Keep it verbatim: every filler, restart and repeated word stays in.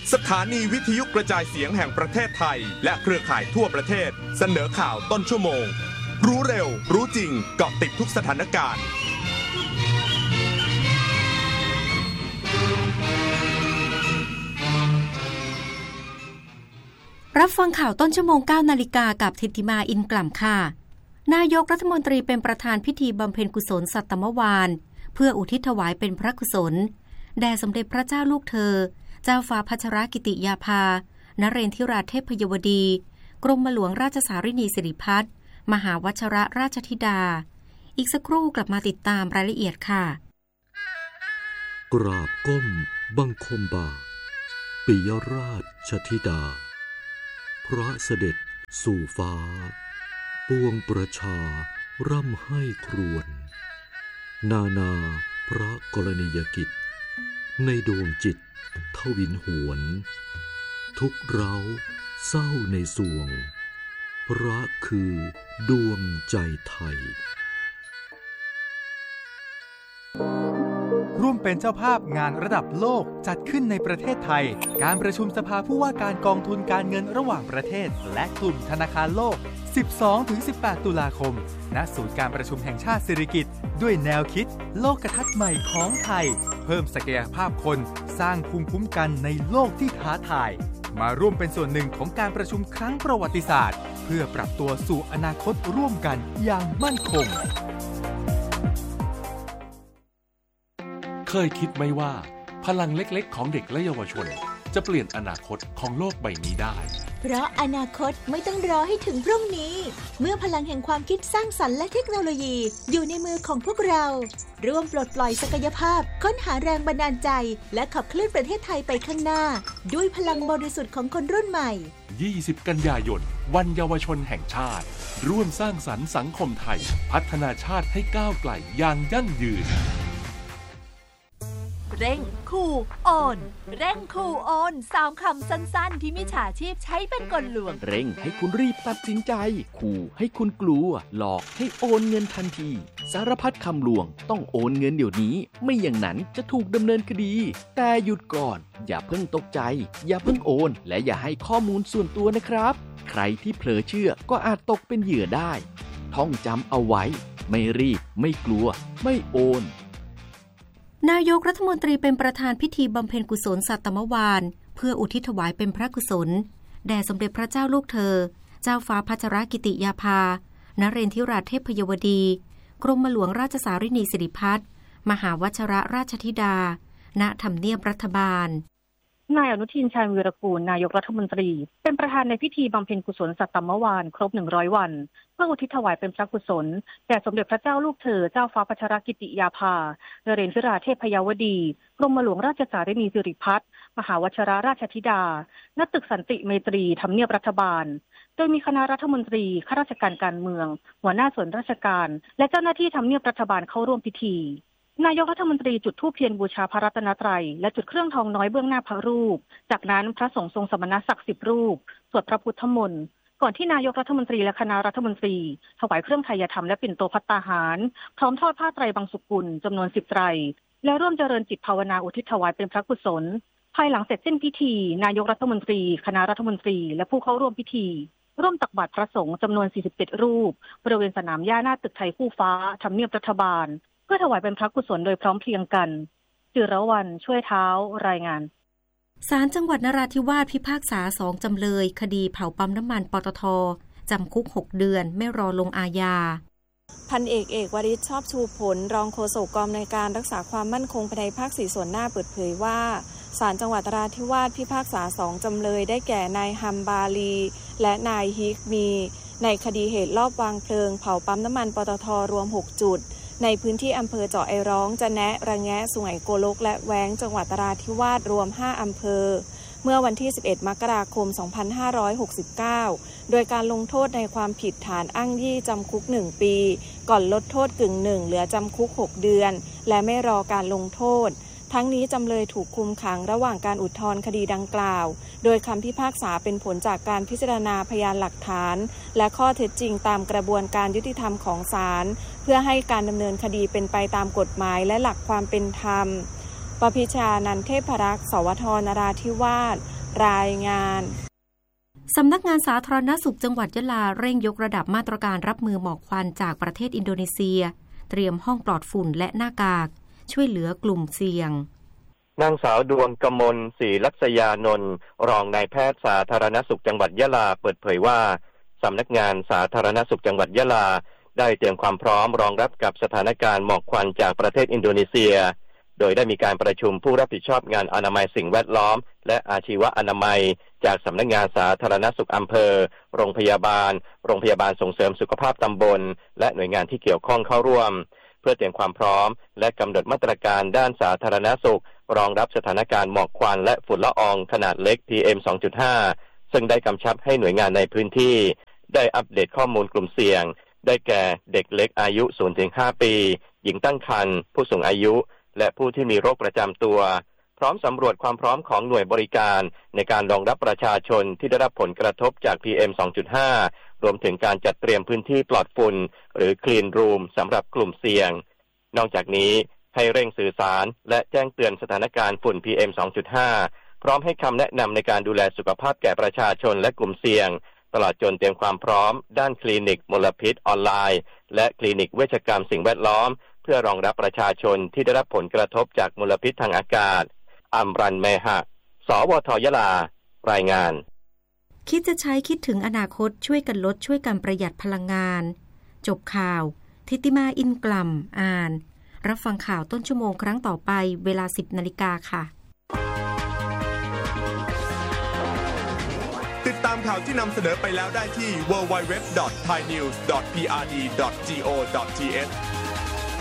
สถานีวิทยุกระจายเสียงแห่งประเทศไทยและเครือข่ายทั่วประเทศเสนอข่าวต้นชั่วโมงรู้เร็วรู้จริงเกาะติดทุกสถานการณ์รับฟังข่าวต้นชั่วโมง เก้านาฬิกากับทิติมาอินกล่ำค่ะนายกรัฐมนตรีเป็นประธานพิธีบำเพ็ญกุศลสัตตมวานเพื่ออุทิศถวายเป็นพระกุศลแด่สมเด็จพระเจ้าลูกเธอเจ้าฟ้าพัชรกิติยาภานเรนทิราเทพยวดีกรมหลวงราชสารินีสิริพัฒน์มหาวชิรราชธิดาอีกสักครู่กลับมาติดตามรายละเอียดค่ะกราบก้มบังคมบาทปิยราชธิดาพระเสด็จสู่ฟ้าปวงประชาร่ำให้ครวญนานาพระกรณียกิจในดวงจิตทวินหวนทุกเร้าเศร้าในสวงพระคือดวงใจไทยร่วมเป็นเจ้าภาพงานระดับโลกจัดขึ้นในประเทศไทยการประชุมสภาผู้ว่าการกองทุนการเงินระหว่างประเทศและกลุ่มธนาคารโลก สิบสองถึงสิบแปด ตุลาคมณศูนย์การประชุมแห่งชาติสิริกิติ์ด้วยแนวคิดโลกทัศน์ใหม่ของไทยเพิ่มศักยภาพคนสร้างภูมิคุ้มกันในโลกที่ท้าทายมาร่วมเป็นส่วนหนึ่งของการประชุมครั้งประวัติศาสตร์เพื่อปรับตัวสู่อนาคตร่วมกันอย่างมั่นคงเคยคิดไหมว่าพลังเล็กๆของเด็กและเยาวชนจะเปลี่ยนอนาคตของโลกใบนี้ได้เพราะอนาคตไม่ต้องรอให้ถึงพรุ่งนี้เมื่อพลังแห่งความคิดสร้างสรรค์และเทคโนโลยีอยู่ในมือของพวกเราร่วมปลดปล่อยศักยภาพค้นหาแรงบันดาลใจและขับเคลื่อนประเทศไทยไปข้างหน้าด้วยพลังบริสุทธิ์ของคนรุ่นใหม่ยี่สิบกันยายนวันเยาวชนแห่งชาติร่วมสร้างสรรค์สังคมไทยพัฒนาชาติให้ก้าวไกลอย่างยั่งยืนเร่งคูโอนเร่งคูโอนสามคำสั้นๆที่มิจฉาชีพใช้เป็นกลลวงเร่งให้คุณรีบตัดสินใจขู่ให้คุณกลัวหลอกให้โอนเงินทันทีสารพัดคำลวงต้องโอนเงินเดี๋ยวนี้ไม่อย่างนั้นจะถูกดำเนินคดีแต่หยุดก่อนอย่าเพิ่งตกใจอย่าเพิ่งโอนและอย่าให้ข้อมูลส่วนตัวนะครับใครที่เผลอเชื่อก็อาจตกเป็นเหยื่อได้ท่องจำเอาไว้ไม่รีบไม่กลัวไม่โอนนายกรัฐมนตรีเป็นประธานพิธีบำเพ็ญกุศลสัตตมวานเพื่ออุทิศถวายเป็นพระกุศลแด่สมเด็จพระเจ้าลูกเธอเจ้าฟ้าพัชรกิติยาภานเรนทิราเทพยวดีกรมหลวงราชสารินีสิริพัฒน์มหาวชิรราชธิดาณทำเนียบรัฐบาลนายอนุทินชาญวีรกูลนายกรัฐมนตรีเป็นประธานในพิธีบำเพ็ญกุศลสัตตมวานครบหนึ่งร้อยวันเพื่ออุทิศถวายเป็นพระกุศลแด่สมเด็จพระเจ้าลูกเธอเจ้าฟ้าพัชรกิติยาภานเรนทิราเทพยวดีกรมหลวงราชสารินีสิริพัฒน์มหาวชิรราชธิดาณตึกสันติเมตรีทำเนียบรัฐบาลโดยมีคณะรัฐมนตรีข้าราชการการเมืองหัวหน้าส่วนราชการและเจ้าหน้าที่ทำเนียบรัฐบาลเข้าร่วมพิธีนายกรัฐมนตรีจุดธูปเทียนบูชาพระรัตนตรัยและจุดเครื่องทองน้อยเบื้องหน้าพระรูปจากนั้นพระสงฆ์ทรงสมณศักดิ์สิบรูปสวดพระพุทธมนต์ก่อนที่นายกรัฐมนตรีและคณะรัฐมนตรีถวายเครื่องไทยธรรมและปิ่นโตภัตตาหารพร้อมทอดผ้าไตรบางสุกุลจำนวนสิบไตรและร่วมเจริญจิตภาวนาอุทิศถวายเป็นพระกุศลภายหลังเสร็จสิ้นพิธีนายกรัฐมนตรีคณะรัฐมนตรีและผู้เข้าร่วมพิธีร่วมตักบาตรพระสงฆ์จำนวนสี่สิบเจ็ดรูปบริเวณสนามหญ้าหน้าตึกไทยคู่ฟ้าทำเนียบรัฐบาลเพื่อถวายเป็นพระกุศลโดยพร้อมเพรียงกันจิรวรรณช่วยเท้ารายงานศาลจังหวัดนราธิวาสพิพากษาสองจำเลยคดีเผาปั๊มน้ำมันปตท.จำคุกหกเดือนไม่รอลงอาญาพันเอกเอกวริศชอบชูผลรองโฆษกกองในการรักษาความมั่นคงภายในภาคสี่ส่วนหน้าเปิดเผยว่าศาลจังหวัดนราธิวาสพิพากษาสองจำเลยได้แก่นายฮัมบาลีและนายฮิกมีในคดีเหตุลอบวางเพลิงเผาปั๊มน้ำมันปตท.รวมหกจุดในพื้นที่อำเภอเจาะไอร้องจะแนะระแงะสุไหงโกลกและแว้งจังหวัดนราธิวาสรวมห้าอำเภอเมื่อวันที่สิบเอ็ดมกราคมสองพันห้าร้อยหกสิบเก้าโดยการลงโทษในความผิดฐานอ้างยี่จำคุกหนึ่งปีก่อนลดโทษกึ่งหนึ่งเหลือจำคุกหกเดือนและไม่รอการลงโทษทั้งนี้จำเลยถูกคุมขังระหว่างการอุทธรณ์คดีดังกล่าวโดยคำพิพากษาเป็นผลจากการพิจารณาพยานหลักฐานและข้อเท็จจริงตามกระบวนการยุติธรรมของศาลเพื่อให้การดำเนินคดีเป็นไปตามกฎหมายและหลักความเป็นธรรม ปพิชานันเทพรักษ์สวทนราธิวาสรายงานสำนักงานสาธารณสุขจังหวัดยะลาเร่งยกระดับมาตรการรับมือหมอกควันจากประเทศอินโดนีเซียเตรียมห้องปลอดฝุ่นและหน้ากากช่วยเหลือกลุ่มเสี่ยงนางสาวดวงกมลศรีลักษยานนท์รองนายแพทย์สาธารณสุขจังหวัดยะลาเปิดเผยว่าสำนักงานสาธารณสุขจังหวัดยะลาได้เตรียมความพร้อมรองรับกับสถานการณ์หมอกควันจากประเทศอินโดนีเซียโดยได้มีการประชุมผู้รับผิดชอบงานอนามัยสิ่งแวดล้อมและอาชีวอนามัยจากสำนักงานสาธารณสุขอำเภอโรงพยาบาลโรงพยาบาลส่งเสริมสุขภาพตำบลและหน่วยงานที่เกี่ยวข้องเข้าร่วมเพื่อเตรียมความพร้อมและกำหนดมาตรการด้านสาธารณสุขรองรับสถานการณ์หมอกควันและฝุ่นละอองขนาดเล็ก พี เอ็ม สองจุดห้า ซึ่งได้กำชับให้หน่วยงานในพื้นที่ได้อัปเดตข้อมูลกลุ่มเสี่ยงได้แก่เด็กเล็กอายุ ศูนย์ถึงห้า ปีหญิงตั้งครรภ์ผู้สูงอายุและผู้ที่มีโรคประจำตัวพร้อมสำรวจความพร้อมของหน่วยบริการในการรองรับประชาชนที่ได้รับผลกระทบจาก พี เอ็ม สองจุดห้า รวมถึงการจัดเตรียมพื้นที่ปลอดฝุ่นหรือ Clean Room สำหรับกลุ่มเสี่ยงนอกจากนี้ให้เร่งสื่อสารและแจ้งเตือนสถานการณ์ฝุ่น พี เอ็ม สองจุดห้า พร้อมให้คำแนะนำในการดูแลสุขภาพแก่ประชาชนและกลุ่มเสี่ยงตลอดจนเตรียมความพร้อมด้านคลินิกมลพิษออนไลน์และคลินิกเวชกรรมสิ่งแวดล้อมเพื่อรองรับประชาชนที่ได้รับผลกระทบจากมลพิษทางอากาศอัมรันเมหะสวทยะลารายงานคิดจะใช้คิดถึงอนาคตช่วยกันลดช่วยกันประหยัดพลังงานจบข่าวทิติมาอินกล่ำอ่านรับฟังข่าวต้นชั่วโมงครั้งต่อไปเวลา สิบนาฬิกาค่ะติดตามข่าวที่นำเสนอไปแล้วได้ที่ ดับเบิลยู ดับเบิลยู ดับเบิลยู ดอท ไทยนิวส์ ดอท พี อาร์ ดี ดอท จี โอ ดอท ที เอช